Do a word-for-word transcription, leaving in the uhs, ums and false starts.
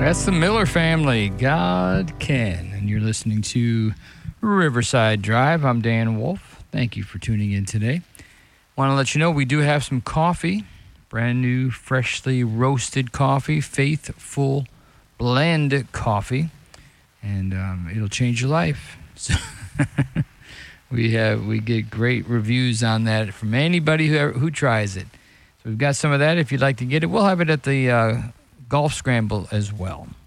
That's the Miller Family, God Can. And you're listening to Riverside Drive. I'm Dan Wolf. Thank you for tuning in today. Want to let you know we do have some coffee, brand new, freshly roasted coffee, Faithful Blend coffee, and um, it'll change your life. So we have we get great reviews on that from anybody who who tries it. So we've got some of that. If you'd like to get it, we'll have it at the uh, Golf Scramble as well.